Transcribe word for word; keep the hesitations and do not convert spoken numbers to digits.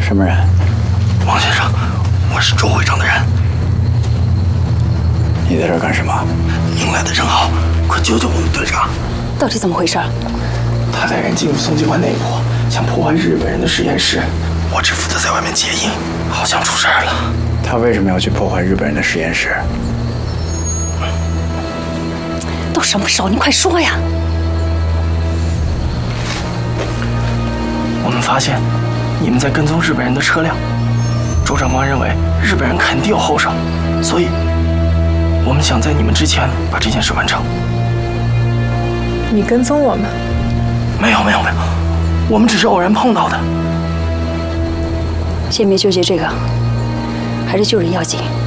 什么人？ 王先生，我是周会长的人。 你在这儿干什么？ 您来的正好，快救救我们队长！ 到底怎么回事？ 他带人进入松集团内部，想破坏日本人的实验室，我只负责在外面接应，好像出事儿了。 他为什么要去破坏日本人的实验室？ 都什么时候？你快说呀！ 我们发现你们在跟踪日本人的车辆，周长官认为日本人肯定有后手，所以我们想在你们之前把这件事完成。 你跟踪我们？ 没有没有没有，我们只是偶然碰到的。 先别纠结这个，还是救人要紧。